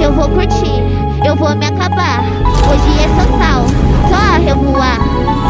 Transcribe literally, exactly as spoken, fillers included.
eu vou curtir, eu vou me acabar. Hoje é só sal, só a revoar.